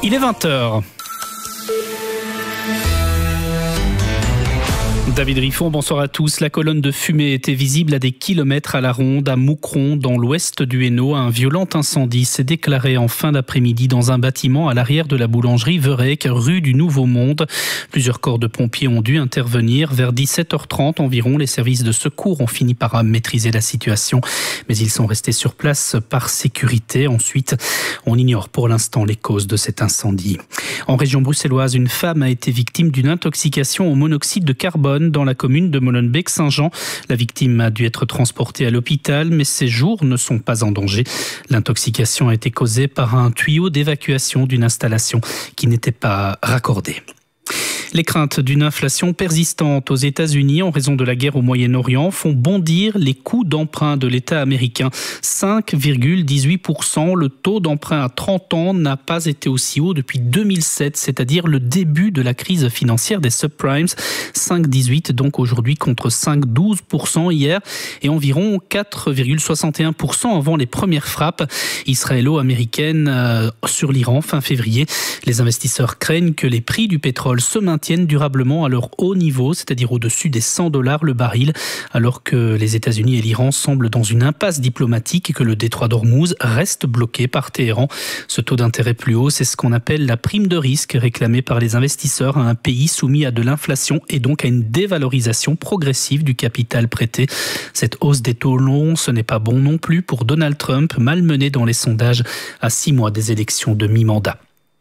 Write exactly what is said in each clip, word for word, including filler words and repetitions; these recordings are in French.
Il est vingt heures. David Riffon, bonsoir à tous. La colonne de fumée était visible à des kilomètres à la ronde, à Moucron, dans l'ouest du Hainaut. Un violent incendie s'est déclaré en fin d'après-midi dans un bâtiment à l'arrière de la boulangerie Verrec, rue du Nouveau Monde. Plusieurs corps de pompiers ont dû intervenir. Vers dix-sept heures trente environ, les services de secours ont fini par maîtriser la situation, mais ils sont restés sur place par sécurité. Ensuite, on ignore pour l'instant les causes de cet incendie. En région bruxelloise, une femme a été victime d'une intoxication au monoxyde de carbone dans la commune de Molenbeek-Saint-Jean. La victime a dû être transportée à l'hôpital, mais ses jours ne sont pas en danger. L'intoxication a été causée par un tuyau d'évacuation d'une installation qui n'était pas raccordée. Les craintes d'une inflation persistante aux États-Unis en raison de la guerre au Moyen-Orient font bondir les coûts d'emprunt de l'État américain. cinq virgule dix-huit pour cent. Le taux d'emprunt à trente ans n'a pas été aussi haut depuis deux mille sept, c'est-à-dire le début de la crise financière des subprimes. cinq virgule dix-huit donc aujourd'hui contre cinq virgule douze pour cent hier et environ quatre virgule soixante et un pour cent avant les premières frappes israélo-américaines euh, sur l'Iran fin février. Les investisseurs craignent que les prix du pétrole se maintiennent durablement à leur haut niveau, c'est-à-dire au-dessus des cent dollars le baril, alors que les États-Unis et l'Iran semblent dans une impasse diplomatique et que le détroit d'Ormuz reste bloqué par Téhéran. Ce taux d'intérêt plus haut, c'est ce qu'on appelle la prime de risque réclamée par les investisseurs à un pays soumis à de l'inflation et donc à une dévalorisation progressive du capital prêté. Cette hausse des taux longs, ce n'est pas bon non plus pour Donald Trump, malmené dans les sondages à six mois des élections de mi-mandat.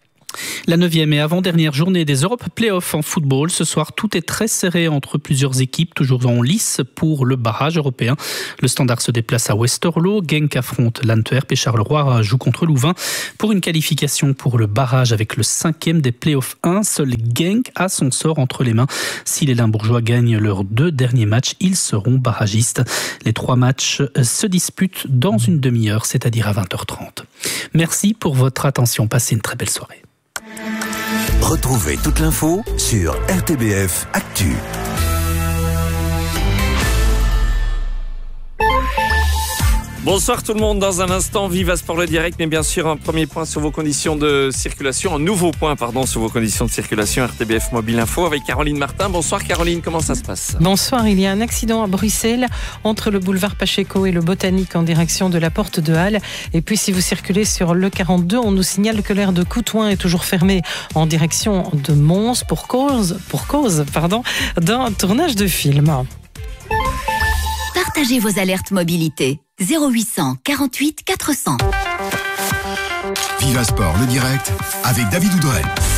La neuvième et avant-dernière journée des Europe Playoffs en football. Ce soir, tout est très serré entre plusieurs équipes, toujours en lice pour le barrage européen. Le Standard se déplace à Westerlo, Genk affronte l'Antwerp et Charleroi joue contre Louvain pour une qualification pour le barrage avec le cinquième des Playoffs un. Seul Genk a son sort entre les mains. Si les Limbourgeois gagnent leurs deux derniers matchs, ils seront barragistes. Les trois matchs se disputent dans une demi-heure, c'est-à-dire à vingt heures trente. Merci pour votre attention. Passez une très belle soirée. Retrouvez toute l'info sur R T B F Actu. Bonsoir tout le monde, dans un instant, Viva Sport le direct, mais bien sûr un premier point sur vos conditions de circulation, un nouveau point pardon sur vos conditions de circulation, R T B F Mobile Info avec Caroline Martin. Bonsoir Caroline, comment ça se passe ? Bonsoir, il y a un accident à Bruxelles entre le boulevard Pacheco et le Botanique en direction de la porte de Halle. Et puis si vous circulez sur le quarante-deux, on nous signale que l'aire de Coutouin est toujours fermée en direction de Mons pour cause, pour cause pardon, d'un tournage de film. Partagez vos alertes mobilité. zéro huit cent quarante-huit quatre cents. Viva Sport, le direct, avec David Oudrel.